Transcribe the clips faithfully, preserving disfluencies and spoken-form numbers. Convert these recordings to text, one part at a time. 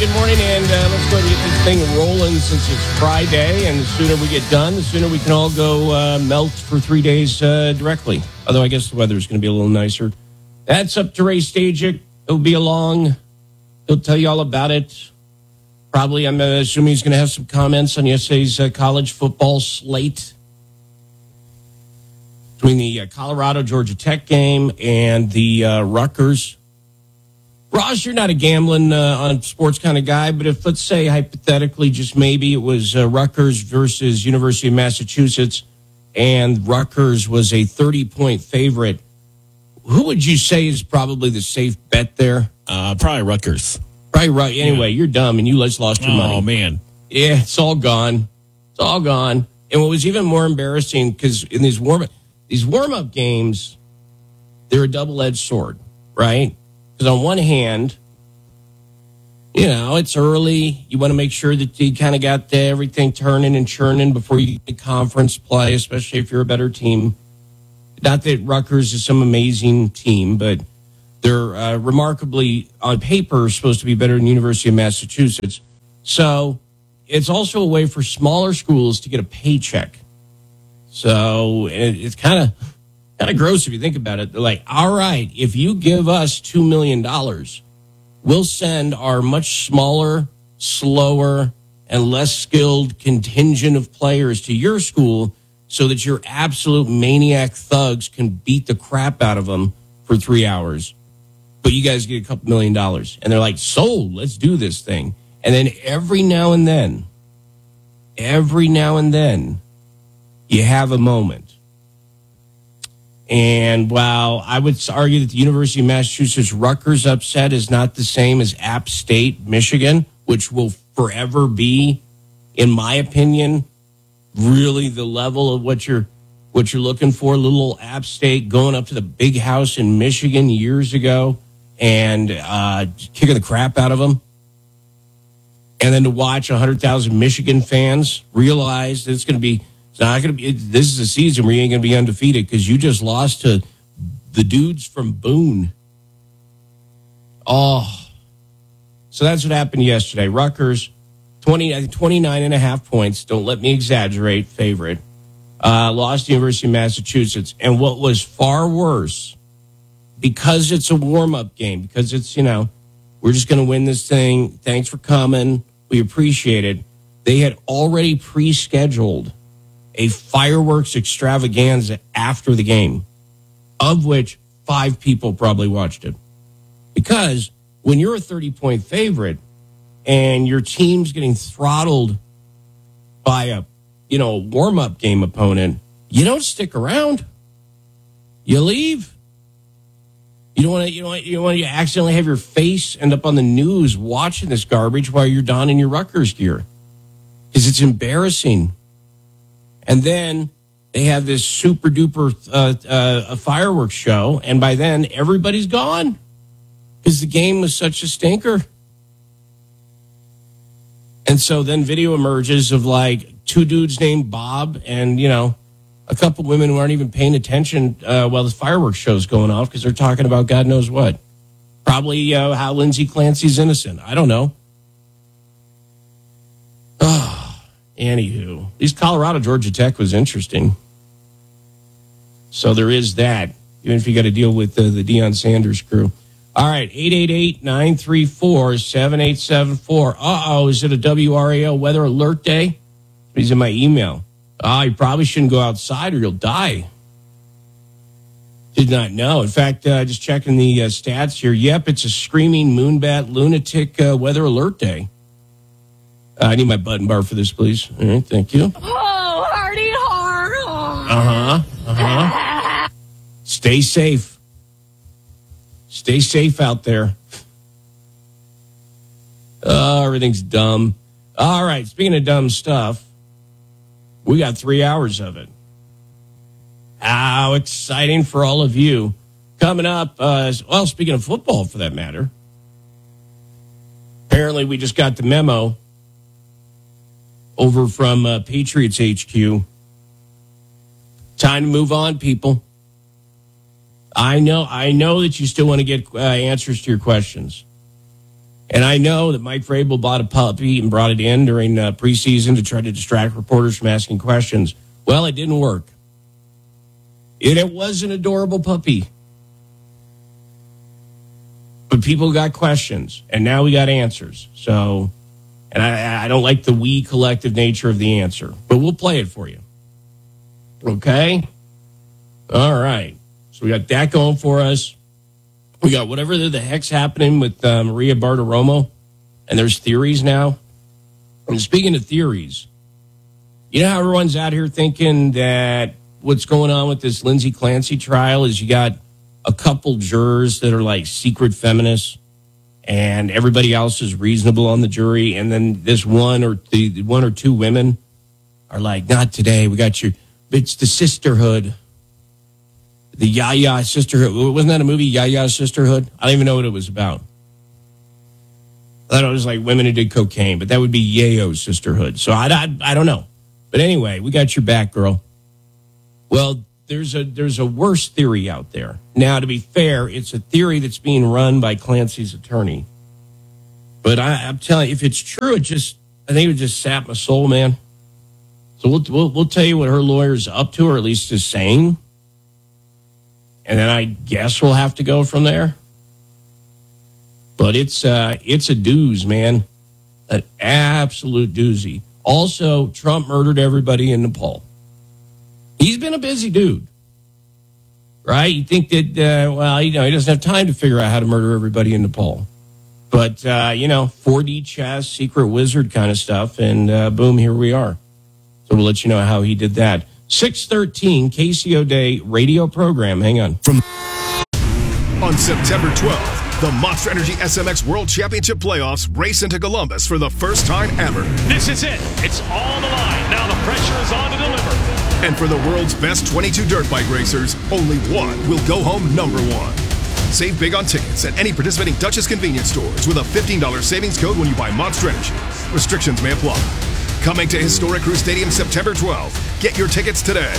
good morning, and uh, let's go ahead and get this thing rolling since it's Friday, and the sooner we get done, the sooner we can all go uh, melt for three days uh, directly. Although I guess the weather is going to be a little nicer. That's up to Ray Stajic. He'll be along. He'll tell you all about it. Probably, I'm assuming he's going to have some comments on yesterday's uh, college football slate between the uh, Colorado-Georgia Tech game and the uh, Rutgers. Ross, you're not a gambling uh, on sports kind of guy, but if, let's say, hypothetically, just maybe it was uh, Rutgers versus University of Massachusetts, and Rutgers was a thirty-point favorite, who would you say is probably the safe bet there? Uh, probably Rutgers. Probably right. Anyway, yeah. You're dumb, and you just lost your oh, money. Oh, man. Yeah, it's all gone. It's all gone. And what was even more embarrassing, because in these warm these warm-up games, they're a double-edged sword, right? Because on one hand, you know, it's early. You want to make sure that you kind of got everything turning and churning before you get to conference play, especially if you're a better team. Not that Rutgers is some amazing team, but they're uh, remarkably, on paper, supposed to be better than University of Massachusetts. So it's also a way for smaller schools to get a paycheck. So it, it's kind of... kind of gross if you think about it. They're like, all right, if you give us two million dollars, we'll send our much smaller, slower, and less skilled contingent of players to your school so that your absolute maniac thugs can beat the crap out of them for three hours. But you guys get a couple million dollars. And they're like, sold, let's do this thing. And then every now and then, every now and then, you have a moment. And while I would argue that the University of Massachusetts Rutgers upset is not the same as App State, Michigan, which will forever be, in my opinion, really the level of what you're what you're looking for. Little App State going up to the big house in Michigan years ago and uh, kicking the crap out of them. And then to watch one hundred thousand Michigan fans realize that it's going to be It's not going to be. This is a season where you ain't going to be undefeated because you just lost to the dudes from Boone. Oh, so that's what happened yesterday. Rutgers, twenty, twenty-nine and a half points. Don't let me exaggerate. Favorite uh, lost to University of Massachusetts, and what was far worse, because it's a warm-up game, because it's you know we're just going to win this thing. Thanks for coming. We appreciate it. They had already pre-scheduled a fireworks extravaganza after the game, of which five people probably watched it. Because when you're a thirty-point favorite and your team's getting throttled by a, you know, warm-up game opponent, you don't stick around. You leave. You don't want to. You don't want. You don't want to accidentally have your face end up on the news watching this garbage while you're donning your Rutgers gear, because it's embarrassing. And then they have this super duper uh, uh, a fireworks show, and by then everybody's gone because the game was such a stinker. And so then video emerges of like two dudes named Bob and you know a couple women who aren't even paying attention uh, while the fireworks show's going off because they're talking about God knows what, probably uh, how Lindsay Clancy's innocent. I don't know. Oh. Anywho, at least Colorado, Georgia Tech was interesting. So there is that, even if you got to deal with the, the Deion Sanders crew. All right, eight eight eight, nine three four, seven eight seven four. Uh-oh, is it a W R A L weather alert day? He's in my email. Oh, you probably shouldn't go outside or you'll die. Did not know. In fact, uh, just checking the uh, stats here. Yep, it's a screaming moonbat lunatic uh, weather alert day. Uh, I need my button bar for this, please. All right, thank you. Oh, Hardy hard. Uh-huh, uh-huh. Stay safe. Stay safe out there. Oh, everything's dumb. All right, speaking of dumb stuff, we got three hours of it. How exciting for all of you. Coming up, uh, well, speaking of football, for that matter, apparently we just got the memo over from uh, Patriots H Q. Time to move on, people. I know, I know that you still want to get uh, answers to your questions. And I know that Mike Vrabel bought a puppy and brought it in during uh, preseason to try to distract reporters from asking questions. Well, it didn't work. And it was an adorable puppy. But people got questions, and now we got answers. So, and I, I don't like the we collective nature of the answer, but we'll play it for you. Okay? All right. So we got that going for us. We got whatever the heck's happening with uh, Maria Bartiromo, and there's theories now. And speaking of theories, you know how everyone's out here thinking that what's going on with this Lindsay Clancy trial is you got a couple jurors that are like secret feminists, and everybody else is reasonable on the jury, and then this one or the one or two women are like, not today. We got your, it's the sisterhood. The Yaya Sisterhood. Wasn't that a movie, Yaya Sisterhood? I don't even know what it was about. I thought it was like women who did cocaine, but that would be Yayo Sisterhood. So I, I, I don't know. But anyway, we got your back, girl. Well, there's a there's a worse theory out there. Now, to be fair, it's a theory that's being run by Clancy's attorney. But I, I'm telling you, if it's true, it just I think it would just sap my soul, man. So we'll, we'll we'll tell you what her lawyer's up to, or at least is saying. And then I guess we'll have to go from there. But it's uh, it's a doozy, man. An absolute doozy. Also, Trump murdered everybody in Nepal. He's been a busy dude. Right? You think that, uh, well, you know, he doesn't have time to figure out how to murder everybody in Nepal. But, uh, you know, four D chess, secret wizard kind of stuff. And uh, boom, here we are. So we'll let you know how he did that. six thirteen K C O Day radio program. Hang on. From On September twelfth, the Monster Energy S M X World Championship Playoffs race into Columbus for the first time ever. This is it. It's all on the line. Now the pressure is on to deliver. And for the world's best twenty-two dirt bike racers, only one will go home number one. Save big on tickets at any participating Duchess convenience stores with a fifteen dollars savings code when you buy Monster Energy. Restrictions may apply. Coming to Historic Crew Stadium September twelfth. Get your tickets today.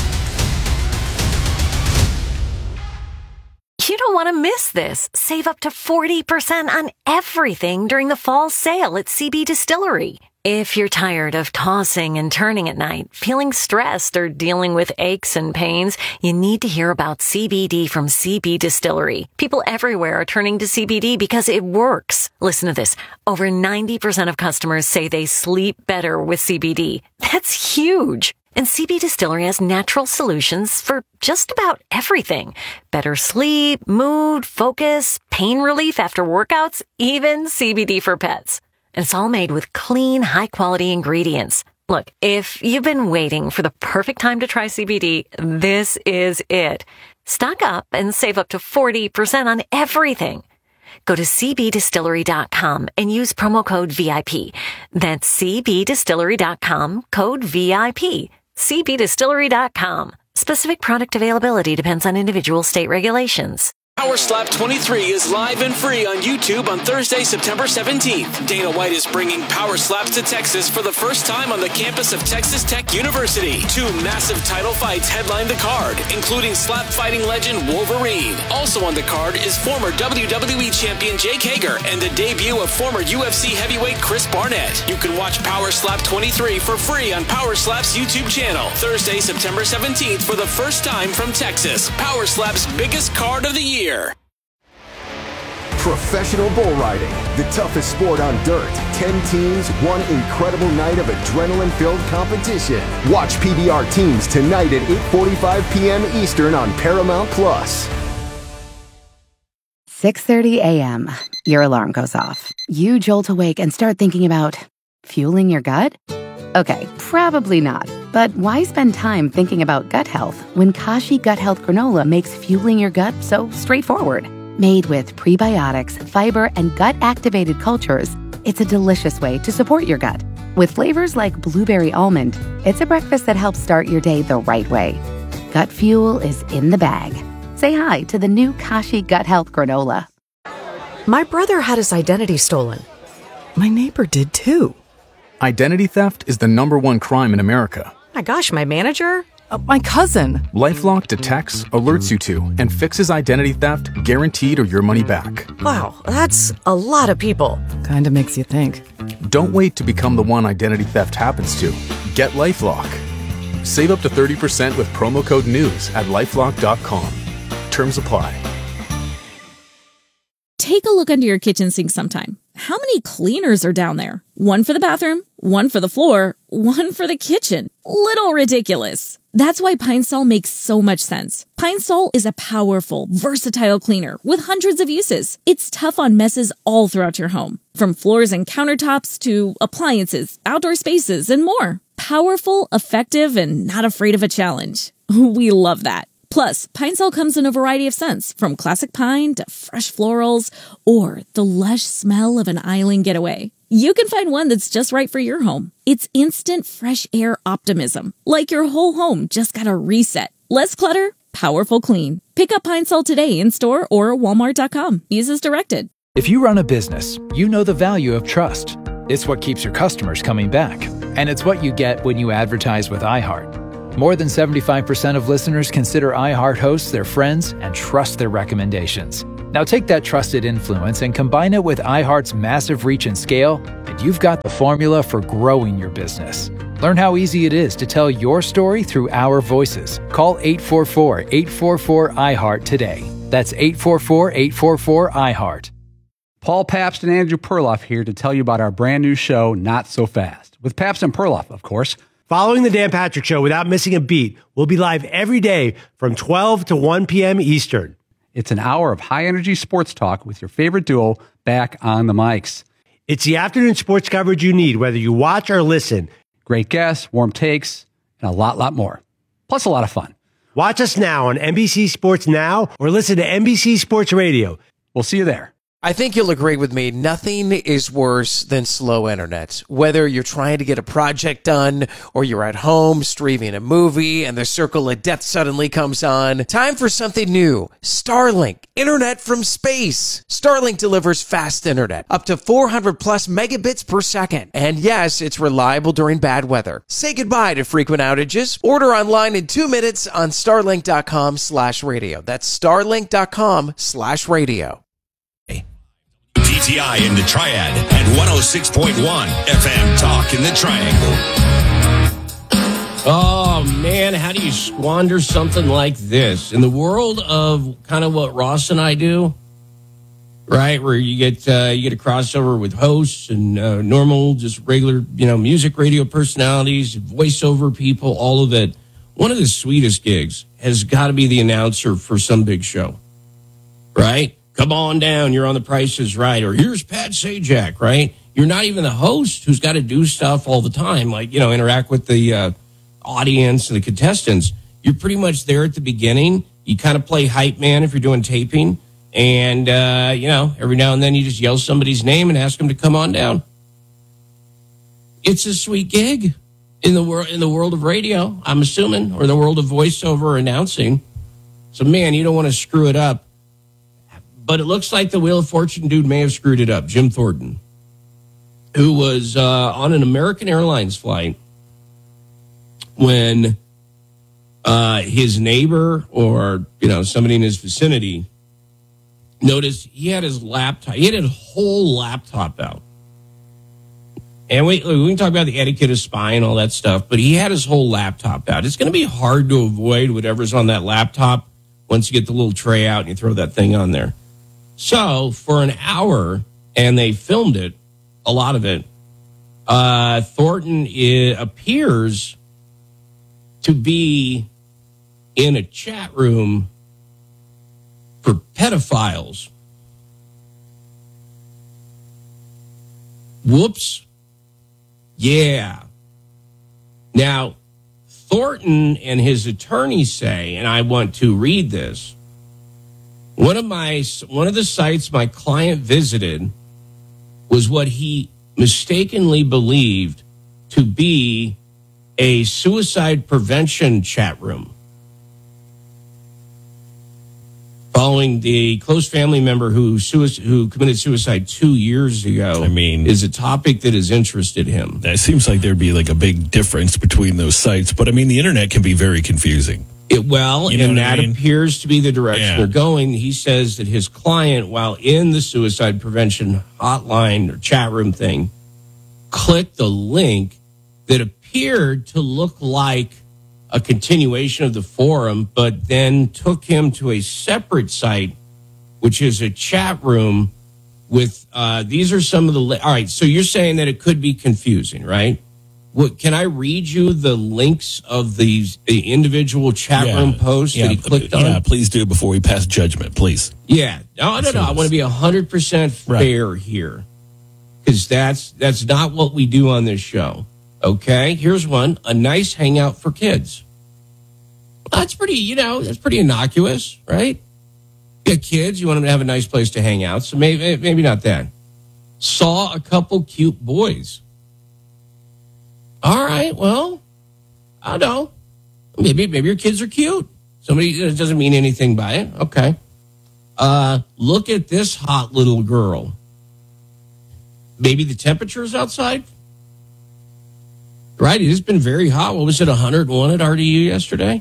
You don't want to miss this. Save up to forty percent on everything during the fall sale at C B Distillery. If you're tired of tossing and turning at night, feeling stressed, or dealing with aches and pains, you need to hear about C B D from C B Distillery. People everywhere are turning to C B D because it works. Listen to this. Over ninety percent of customers say they sleep better with C B D. That's huge. And C B Distillery has natural solutions for just about everything. Better sleep, mood, focus, pain relief after workouts, even C B D for pets. And it's all made with clean, high-quality ingredients. Look, if you've been waiting for the perfect time to try C B D, this is it. Stock up and save up to forty percent on everything. Go to c b distillery dot com and use promo code V I P. That's c b distillery dot com, code V I P. c b distillery dot com. Specific product availability depends on individual state regulations. Power Slap twenty-three is live and free on YouTube on Thursday, September seventeenth. Dana White is bringing Power Slaps to Texas for the first time on the campus of Texas Tech University. Two massive title fights headline the card, including slap fighting legend Wolverine. Also on the card is former W W E champion Jake Hager and the debut of former U F C heavyweight Chris Barnett. You can watch Power Slap twenty-three for free on Power Slap's YouTube channel. Thursday, September seventeenth for the first time from Texas. Power Slap's biggest card of the year. Professional bull riding, the toughest sport on dirt. Ten teams, one incredible night of adrenaline-filled competition. Watch P B R Teams tonight at eight forty-five p.m. Eastern on Paramount Plus. six thirty a.m. Your alarm goes off. You jolt awake and start thinking about fueling your gut? Okay, probably not. But why spend time thinking about gut health when Kashi Gut Health Granola makes fueling your gut so straightforward? Made with prebiotics, fiber, and gut-activated cultures, it's a delicious way to support your gut. With flavors like blueberry almond, it's a breakfast that helps start your day the right way. Gut fuel is in the bag. Say hi to the new Kashi Gut Health Granola. My brother had his identity stolen. My neighbor did too. Identity theft is the number one crime in America. My gosh, my manager? Uh, my cousin. LifeLock detects, alerts you to, and fixes identity theft guaranteed or your money back. Wow, that's a lot of people. Kinda makes you think. Don't wait to become the one identity theft happens to. Get LifeLock. Save up to thirty percent with promo code NEWS at lifelock dot com. Terms apply. Take a look under your kitchen sink sometime. How many cleaners are down there? One for the bathroom, one for the floor, one for the kitchen. Little ridiculous. That's why Pine Sol makes so much sense. Pine Sol is a powerful, versatile cleaner with hundreds of uses. It's tough on messes all throughout your home, from floors and countertops to appliances, outdoor spaces, and more. Powerful, effective, and not afraid of a challenge. We love that. Plus, Pine Sol comes in a variety of scents, from classic pine to fresh florals, or the lush smell of an island getaway. You can find one that's just right for your home. It's instant fresh air optimism, like your whole home just got a reset. Less clutter, powerful clean. Pick up Pine Sol today in store or walmart dot com. Use as directed. If you run a business, you know the value of trust. It's what keeps your customers coming back. And it's what you get when you advertise with iHeart. More than seventy-five percent of listeners consider iHeart hosts their friends and trust their recommendations. Now take that trusted influence and combine it with iHeart's massive reach and scale, and you've got the formula for growing your business. Learn how easy it is to tell your story through our voices. Call eight four four, eight four four, iHeart today. That's eight four four, eight four four, iHeart. Paul Pabst and Andrew Perloff here to tell you about our brand new show, Not So Fast, with Pabst and Perloff, of course. Following the Dan Patrick Show without missing a beat, we'll be live every day from twelve to one p.m. Eastern. It's an hour of high-energy sports talk with your favorite duo back on the mics. It's the afternoon sports coverage you need, whether you watch or listen. Great guests, warm takes, and a lot, lot more. Plus a lot of fun. Watch us now on N B C Sports Now or listen to N B C Sports Radio. We'll see you there. I think you'll agree with me. Nothing is worse than slow internet. Whether you're trying to get a project done or you're at home streaming a movie and the circle of death suddenly comes on. Time for something new. Starlink. Internet from space. Starlink delivers fast internet. Up to four hundred plus megabits per second. And yes, it's reliable during bad weather. Say goodbye to frequent outages. Order online in two minutes on starlink.com slash radio. That's starlink.com slash radio. D T I in the Triad at one oh six point one F M Talk in the Triangle. Oh, man, how do you squander something like this? In the world of kind of what Ross and I do, right, where you get uh, you get a crossover with hosts and uh, normal, just regular, you know, music radio personalities, voiceover people, all of it. One of the sweetest gigs has got to be the announcer for some big show, right? Come on down, you're on The Price is Right. Or here's Pat Sajak, right? You're not even the host who's got to do stuff all the time, like, you know, interact with the uh, audience and the contestants. You're pretty much there at the beginning. You kind of play hype man if you're doing taping. And, uh, you know, every now and then you just yell somebody's name and ask them to come on down. It's a sweet gig in the, wor- in the world of radio, I'm assuming, or the world of voiceover announcing. So, man, you don't want to screw it up. But it looks like the Wheel of Fortune dude may have screwed it up. Jim Thornton, who was uh, on an American Airlines flight when uh, his neighbor or, you know, somebody in his vicinity noticed he had his laptop. He had his whole laptop out. And we, we can talk about the etiquette of spying and all that stuff, but he had his whole laptop out. It's going to be hard to avoid whatever's on that laptop once you get the little tray out and you throw that thing on there. So for an hour, and they filmed it, a lot of it, uh, Thornton is, appears to be in a chat room for pedophiles. Whoops. Yeah. Now, Thornton and his attorney say, and I want to read this, One of my one of the sites my client visited was what he mistakenly believed to be a suicide prevention chat room. following the close family member who sui- who committed suicide two years ago. I mean, is a topic that has interested him. That seems like there'd be like a big difference between those sites. But I mean, the internet can be very confusing. It, well, You know and what I that mean? appears to be the direction Yeah. they're going. He says that his client, while in the suicide prevention hotline or chat room thing, clicked the link that appeared to look like a continuation of the forum, but then took him to a separate site, which is a chat room with, uh, these are some of the, li- all right, so you're saying that it could be confusing, right? What, can I read you the links of these the individual chat Yeah. room posts Yeah, that he clicked on? Yeah, please do before we pass judgment, please. Yeah. No, no, no. I want to be one hundred percent fair here because that's, that's not what we do on this show. Okay. Here's one. A nice hangout for kids. That's pretty, you know, that's pretty innocuous, right? You got kids. You want them to have a nice place to hang out. So maybe, maybe not that. Saw a couple cute boys. All right. Well, I don't know. Maybe, maybe your kids are cute. Somebody, it doesn't mean anything by it. Okay. Uh, look at this hot little girl. Maybe the temperature is outside. Right. It has been very hot. What was it? one hundred one at R D U yesterday.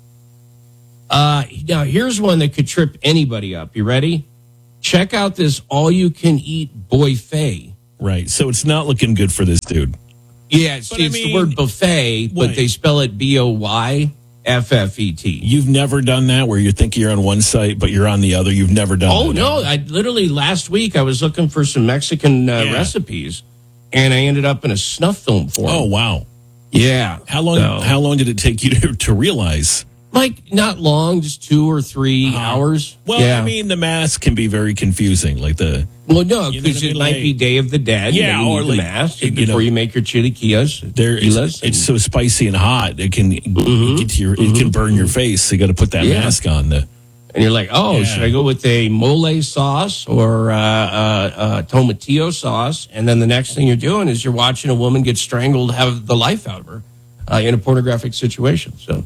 Uh, now here's one that could trip anybody up. You ready? Check out this all you can eat buffet. Right. So it's not looking good for this dude. Yeah, it's, But I it's mean, the word buffet, but wait. they spell it B O Y F F E T. You've never done that where you think you're on one site, but you're on the other. You've never done Oh, that. no. I literally last week I was looking for some Mexican uh, Yeah. recipes, and I ended up in a snuff film for 'em. Oh, wow. Yeah. How long, So- how long did it take you to, to realize? Like, not long, just two or three hours. Well, yeah. I mean, the mask can be very confusing. Like the Well, no, You know because what I it mean? might Like- be Day of the Dead. Yeah, and then you or need like- the mask you before know, you make your chilaquiles. there, it's, Chilaquiles it's and- so spicy and hot. It can get to your, it can burn your face. So you got to put that Yeah. mask on. The, And you're like, oh, Yeah. should I go with a mole sauce or uh, uh, uh, tomatillo sauce? And then the next thing you're doing is you're watching a woman get strangled, have the life out of her uh, in a pornographic situation. So,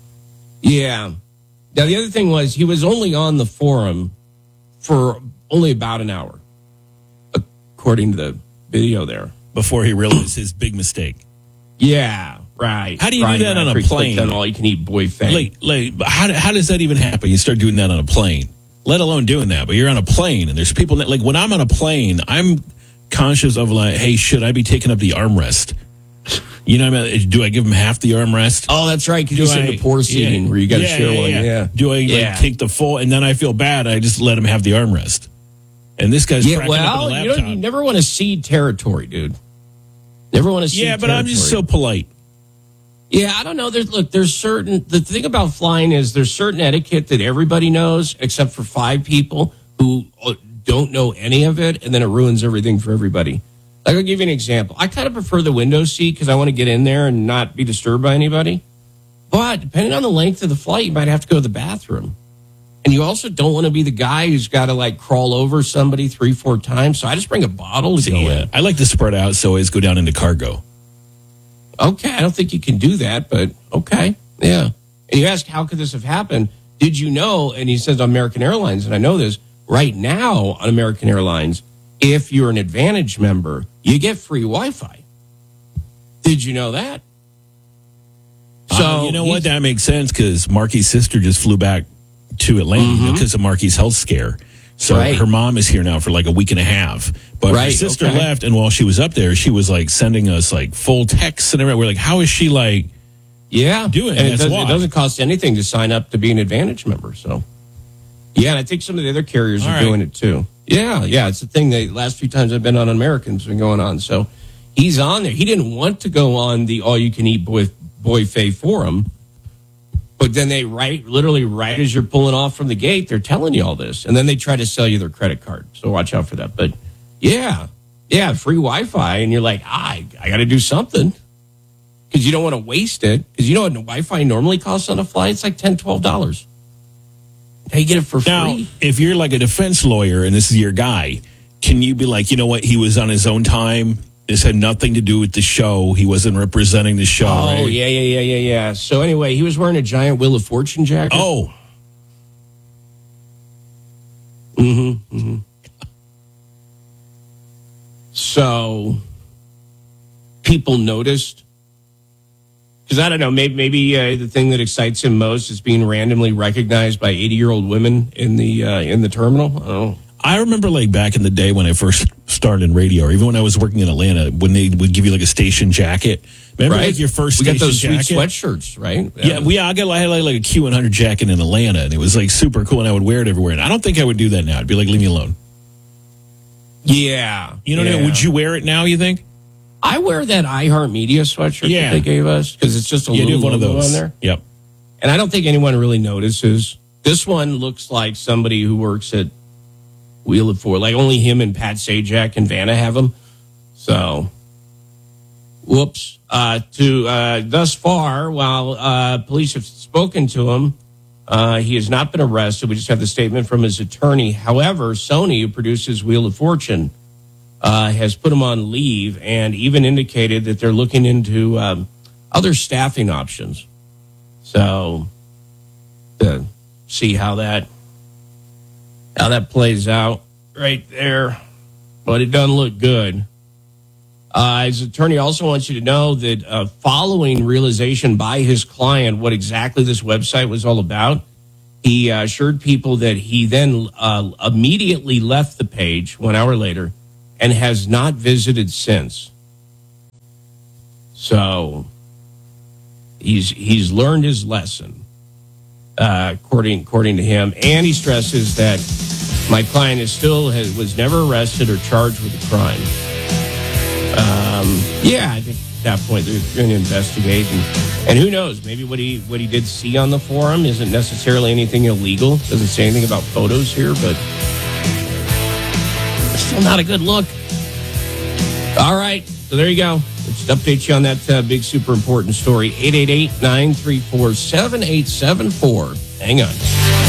yeah. Now, the other thing was he was only on the forum for only about an hour, according to the video there. before he realized his big mistake. Yeah, right. How do you right, do that on after a he clicked plane? on all you can eat boy fang. Like, like, how, how does that even happen? You start doing that on a plane, let alone doing that. But you're on a plane, and there's people that, like, when I'm on a plane, I'm conscious of, like, hey, should I be taking up the armrest? You know what I mean? Do I give them half the armrest? Oh, that's right. Because Do you said I- the poor seating yeah, where you got to yeah, share yeah, one. yeah. Yeah. Do I like, Yeah. take the full, and then I feel bad? I just let him have the armrest. And this guy's Yeah, cracking up well, in the you, laptop. don't, you never want to cede territory, dude. Never want to cede yeah, but I'm just territory. so polite. Yeah, I don't know. There's look, there's certain the thing about flying is there's certain etiquette that everybody knows except for five people who uh, don't know any of it, and then it ruins everything for everybody. Like, I'll give you an example. I kind of prefer the window seat because I want to get in there and not be disturbed by anybody. But depending on the length of the flight, you might have to go to the bathroom. And you also don't want to be the guy who's got to like crawl over somebody three, four times. So I just bring a bottle to go Yeah, in. I like to spread out, so I always go down into cargo. Okay, I don't think you can do that, but okay, yeah. And you ask, how could this have happened? Did you know? And he says on American Airlines, and I know this, right now on American Airlines, if you're an Advantage member, you get free Wi-Fi. Did you know that? So Uh, you know what? he's- That makes sense because Marky's sister just flew back to Atlanta because of Marky's health scare. So Right. her mom is here now for like a week and a half. But her Right, sister okay. left, and while she was up there, she was like sending us like full texts and everything. We're like, how is she like Yeah, doing? and it, That's does, why. it doesn't cost anything to sign up to be an Advantage member. So, yeah, and I think some of the other carriers All are right. doing it too. Yeah, yeah, it's the thing. The last few times I've been on American's been going on. So he's on there. He didn't want to go on the all you can eat boy boy fay forum, but then they right literally right as you're pulling off from the gate, they're telling you all this, and then they try to sell you their credit card. So watch out for that. But yeah, yeah, free Wi-Fi, and you're like, I I got to do something. Because you don't want to waste it. Because you know what Wi-Fi normally costs on a flight? It's like ten dollars, twelve dollars. Now you get it for Now, free. if you're like a defense lawyer and this is your guy, can you be like, you know what? He was on his own time. This had nothing to do with the show. He wasn't representing the show. Oh, right? yeah, yeah, yeah, yeah, yeah. So anyway, he was wearing a giant Wheel of Fortune jacket. Oh, Mm-hmm. mm-hmm. So people noticed, because I don't know, maybe maybe uh, the thing that excites him most is being randomly recognized by eighty-year-old women in the uh, in the terminal. I don't know. I remember like back in the day when I first started in radio, or even when I was working in Atlanta, when they would give you like a station jacket. Remember right? like your first we station got those jacket? sweet sweatshirts, right? Yeah, we I got I had like, like a Q one hundred jacket in Atlanta, and it was like super cool, and I would wear it everywhere. And I don't think I would do that now. I'd be like, leave me alone. Yeah. You know yeah. what I mean? Would you wear it now, you think? I wear that iHeartMedia sweatshirt Yeah. that they gave us because it's just a Yeah, little do one of logo those on there. Yep. And I don't think anyone really notices. This one looks like somebody who works at Wheel of Four. Like only him and Pat Sajak and Vanna have them. So, whoops. Uh, to uh, thus far, while uh, police have spoken to him, uh, he has not been arrested. We just have the statement from his attorney. However, Sony, who produces Wheel of Fortune, uh, has put him on leave and even indicated that they're looking into um, other staffing options. So, to see how that how that plays out right there, but it doesn't look good. Uh, his attorney also wants you to know that uh, following realization by his client what exactly this website was all about, he uh, assured people that he then uh, immediately left the page one hour later and has not visited since. So he's he's learned his lesson, uh, according according to him, and he stresses that my client is still has, was never arrested or charged with a crime. Um, yeah, I think at that point they're going to investigate, and, and who knows? Maybe what he what he did see on the forum isn't necessarily anything illegal. Doesn't say anything about photos here, but still not a good look. All right, so there you go. Let's update you on that uh, big, super important story. eight eight eight, nine three four, seven eight seven four. Hang on.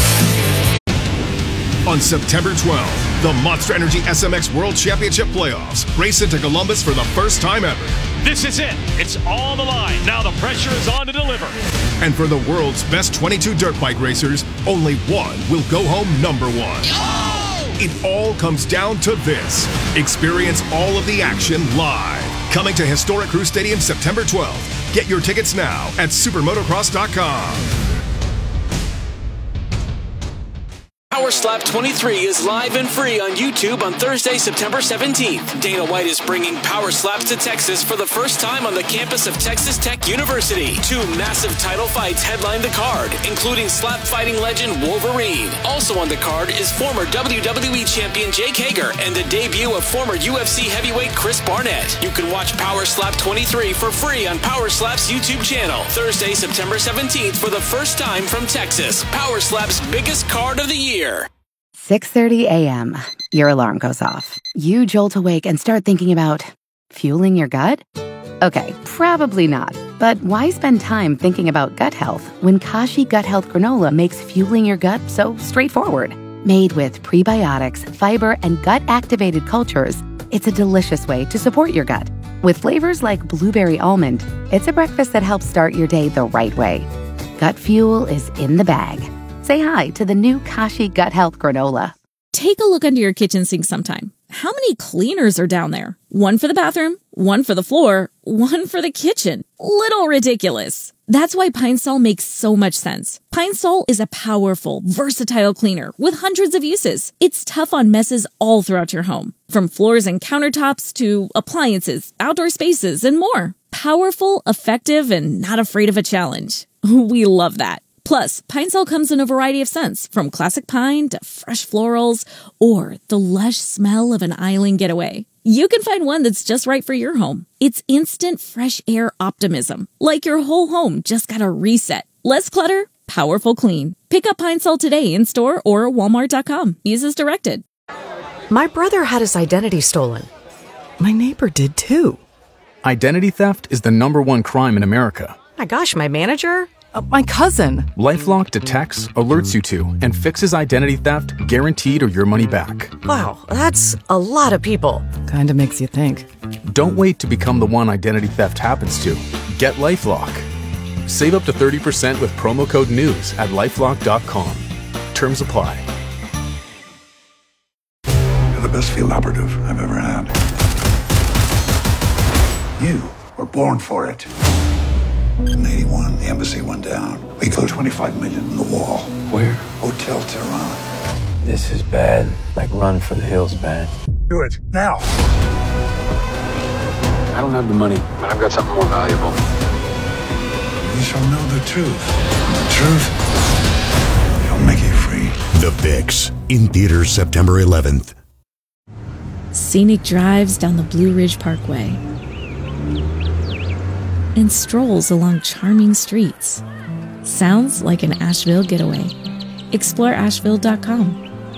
On September twelfth, the Monster Energy S M X World Championship Playoffs race into Columbus for the first time ever. This is it. It's all on the line. Now the pressure is on to deliver. And for the world's best twenty-two dirt bike racers, only one will go home number one. Oh! It all comes down to this. Experience all of the action live. Coming to Historic Crew Stadium September twelfth. Get your tickets now at supermotocross dot com. Power Slap twenty-three is live and free on YouTube on Thursday, September seventeenth. Dana White is bringing Power Slaps to Texas for the first time on the campus of Texas Tech University. Two massive title fights headline the card, including slap fighting legend Wolverine. Also on the card is former W W E champion Jake Hager and the debut of former U F C heavyweight Chris Barnett. You can watch Power Slap twenty-three for free on Power Slap's YouTube channel. Thursday, September seventeenth for the first time from Texas. Power Slap's biggest card of the year. six thirty a.m. Your alarm goes off. You jolt awake and start thinking about fueling your gut? Okay, probably not. But why spend time thinking about gut health when Kashi Gut Health Granola makes fueling your gut so straightforward? Made with prebiotics, fiber, and gut-activated cultures, it's a delicious way to support your gut. With flavors like blueberry almond, it's a breakfast that helps start your day the right way. Gut fuel is in the bag. Say hi to the new Kashi Gut Health Granola. Take a look under your kitchen sink sometime. How many cleaners are down there? One for the bathroom, one for the floor, one for the kitchen. Little ridiculous. That's why Pine Sol makes so much sense. Pine Sol is a powerful, versatile cleaner with hundreds of uses. It's tough on messes all throughout your home, from floors and countertops to appliances, outdoor spaces, and more. Powerful, effective, and not afraid of a challenge. We love that. Plus, Pine Sol comes in a variety of scents, from classic pine to fresh florals or the lush smell of an island getaway. You can find one that's just right for your home. It's instant fresh air optimism, like your whole home just got a reset. Less clutter, powerful clean. Pick up Pine Sol today in store or walmart dot com. Use as directed. My brother had his identity stolen. My neighbor did too. Identity theft is the number one crime in America. My gosh, my manager? Uh, my cousin. LifeLock detects, alerts you to, and fixes identity theft guaranteed or your money back. Wow, that's a lot of people. Kinda makes you think. Don't wait to become the one identity theft happens to. Get LifeLock. Save up to thirty percent with promo code NEWS at lifelock dot com. Terms apply. best field operative I've ever had. You were born for it. In eighty-one, the embassy went down. We put twenty-five million in the wall. Where? Hotel Tehran. This is bad. Like run for the hills bad. Do it, now. I don't have the money, but I've got something more valuable. You shall know the truth. The truth shall make you free. The Fix, in theaters September eleventh. Scenic drives down the Blue Ridge Parkway and strolls along charming streets. Sounds like an Asheville getaway. Explore Asheville dot com.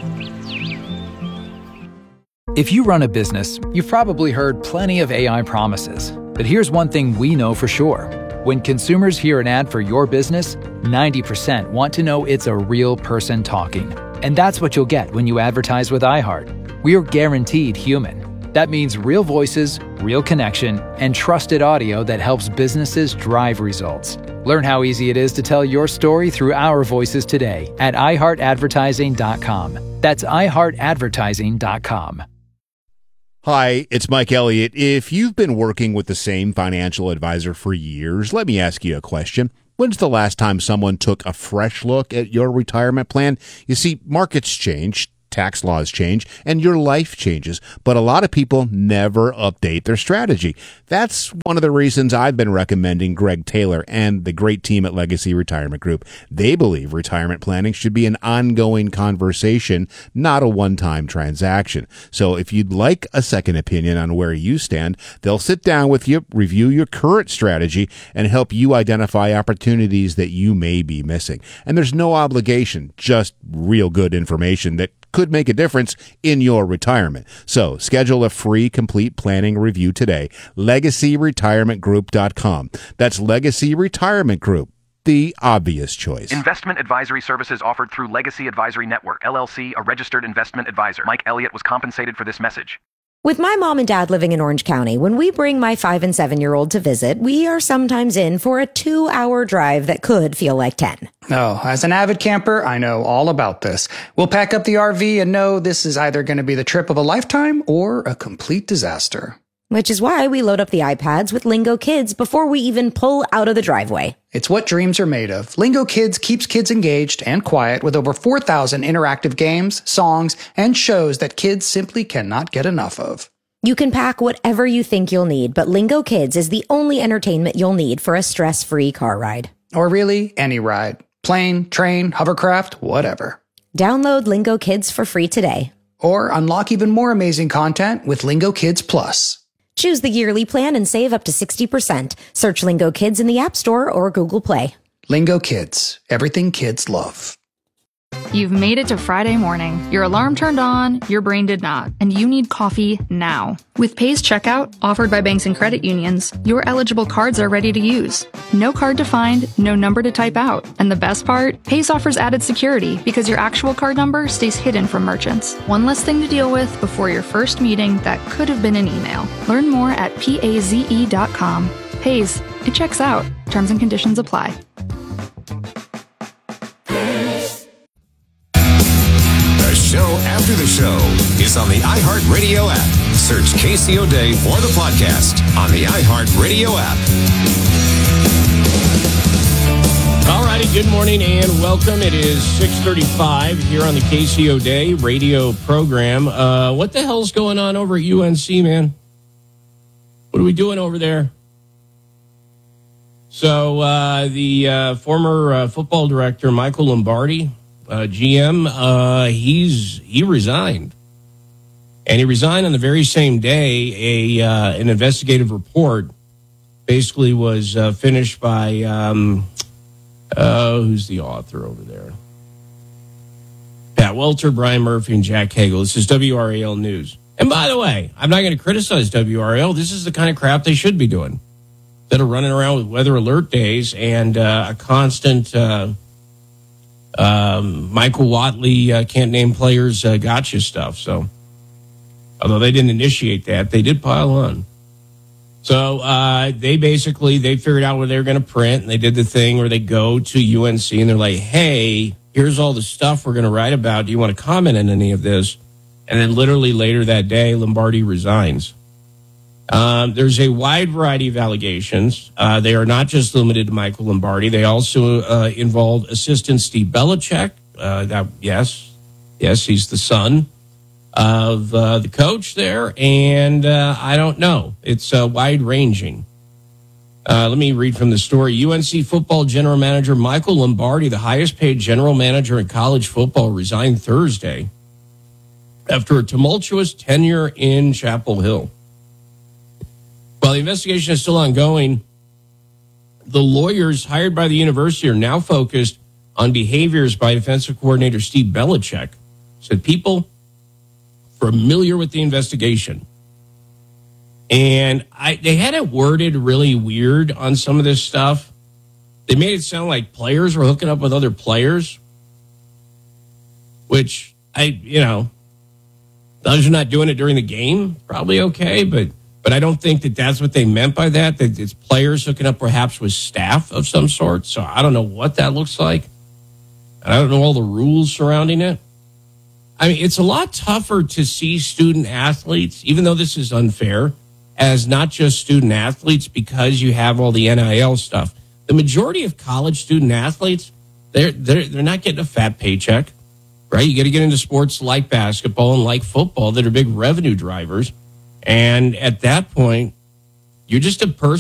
If you run a business, you've probably heard plenty of A I promises. But here's one thing we know for sure. When consumers hear an ad for your business, ninety percent want to know it's a real person talking. And that's what you'll get when you advertise with iHeart. We're guaranteed human. That means real voices, real connection, and trusted audio that helps businesses drive results. Learn how easy it is to tell your story through our voices today at i heart advertising dot com. That's i heart advertising dot com. Hi, it's Mike Elliott. If you've been working with the same financial advisor for years, let me ask you a question. When's the last time someone took a fresh look at your retirement plan? You see, markets change, tax laws change, and your life changes, but a lot of people never update their strategy. That's one of the reasons I've been recommending Greg Taylor and the great team at Legacy Retirement Group. They believe retirement planning should be an ongoing conversation, not a one-time transaction. So if you'd like a second opinion on where you stand, they'll sit down with you, review your current strategy, and help you identify opportunities that you may be missing. And there's no obligation, just real good information that could make a difference in your retirement. So schedule a free complete planning review today. legacy retirement group dot com. That's Legacy Retirement Group, the obvious choice. Investment advisory services offered through Legacy Advisory Network, L L C, a registered investment advisor. Mike Elliott was compensated for this message. With my mom and dad living in Orange County, when we bring my five and seven-year-old to visit, we are sometimes in for a two-hour drive that could feel like ten. Oh, as an avid camper, I know all about this. We'll pack up the R V and know this is either going to be the trip of a lifetime or a complete disaster. Which is why we load up the iPads with Lingo Kids before we even pull out of the driveway. It's what dreams are made of. Lingo Kids keeps kids engaged and quiet with over four thousand interactive games, songs, and shows that kids simply cannot get enough of. You can pack whatever you think you'll need, but Lingo Kids is the only entertainment you'll need for a stress-free car ride. Or really, any ride. Plane, train, hovercraft, whatever. Download Lingo Kids for free today. Or unlock even more amazing content with Lingo Kids Plus. Choose the yearly plan and save up to sixty percent. Search Lingo Kids in the App Store or Google Play. Lingo Kids. Everything kids love. You've made it to Friday morning. Your alarm turned on, your brain did not, and you need coffee now. With Pay's checkout, offered by banks and credit unions, your eligible cards are ready to use. No card to find, no number to type out. And the best part? Pay's offers added security because your actual card number stays hidden from merchants. One less thing to deal with before your first meeting that could have been an email. Learn more at paze dot com. Pay's, it checks out. Terms and conditions apply. Show after the show is on the iHeartRadio app. Search Casey O'Day for the podcast on the iHeartRadio app. All righty, good morning and welcome. It is six thirty-five here on the Casey O'Day radio program. Uh, what the hell's going on over at U N C, man? What are we doing over there? So uh, the uh, former uh, football director, Michael Lombardi, Uh, G M, uh, he's he resigned, and he resigned on the very same day. A uh, an investigative report basically was uh, finished by um, uh, who's the author over there? Pat Welter, Brian Murphy, and Jack Hagel. This is W R A L News. And by the way, I'm not going to criticize W R A L. This is the kind of crap they should be doing, instead of running around with weather alert days and uh, a constant. Uh, Um, Michael Watley uh, can't name players uh, gotcha stuff. So, although they didn't initiate that, they did pile on. So uh, they basically they figured out what they were going to print, and they did the thing where they go to U N C and they're like, "Hey, here's all the stuff we're going to write about. Do you want to comment on any of this?" And then literally later that day, Lombardi resigns. Um, there's a wide variety of allegations. Uh, they are not just limited to Michael Lombardi. They also uh, involve assistant Steve Belichick. Uh, that, yes, yes, he's the son of uh, the coach there. And uh, I don't know. It's uh, wide-ranging. Uh, let me read from the story. U N C football general manager Michael Lombardi, the highest-paid general manager in college football, resigned Thursday after a tumultuous tenure in Chapel Hill. While the investigation is still ongoing, the lawyers hired by the university are now focused on behaviors by defensive coordinator Steve Belichick, said people familiar with the investigation. And I, they had it worded really weird on some of this stuff. They made it sound like players were hooking up with other players, which I, you know, those who are not doing it during the game, probably okay, but but I don't think that that's what they meant by that, that it's players hooking up perhaps with staff of some sort. So I don't know what that looks like. And I don't know all the rules surrounding it. I mean, it's a lot tougher to see student athletes, even though this is unfair, as not just student athletes because you have all the N I L stuff. The majority of college student athletes, they're, they're, they're not getting a fat paycheck, right? You got to get into sports like basketball and like football that are big revenue drivers. And at that point, you're just a person